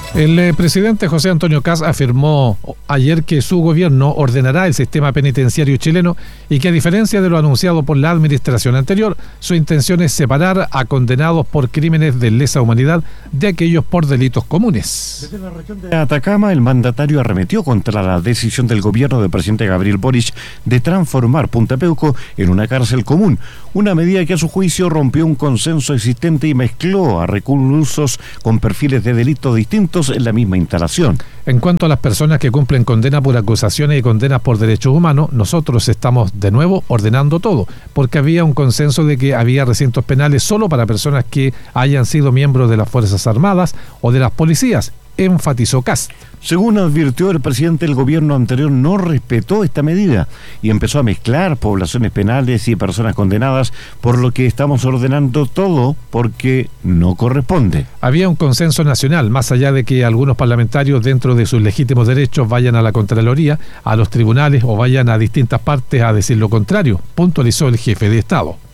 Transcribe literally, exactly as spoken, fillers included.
El eh, presidente José Antonio Kast afirmó ayer que su gobierno ordenará el sistema penitenciario chileno y que, a diferencia de lo anunciado por la administración anterior, su intención es separar a condenados por crímenes de lesa humanidad de aquellos por delitos comunes. Desde la región de Atacama, el mandatario arremetió contra la decisión del gobierno del presidente Gabriel Boric de transformar Punta Peuco en una cárcel común, una medida que a su juicio rompió un consenso existente y mezcló a reclusos con perfiles de delitos distintos en la misma instalación. En cuanto a las personas que cumplen condena por acusaciones y condenas por derechos humanos, nosotros estamos de nuevo ordenando todo, porque había un consenso de que había recintos penales solo para personas que hayan sido miembros de las Fuerzas Armadas o de las policías, enfatizó Kast. Según advirtió el presidente, el gobierno anterior no respetó esta medida y empezó a mezclar poblaciones penales y personas condenadas, por lo que estamos ordenando todo porque no corresponde. Había un consenso nacional, más allá de que algunos parlamentarios, dentro de sus legítimos derechos, vayan a la Contraloría, a los tribunales o vayan a distintas partes a decir lo contrario, puntualizó el jefe de Estado.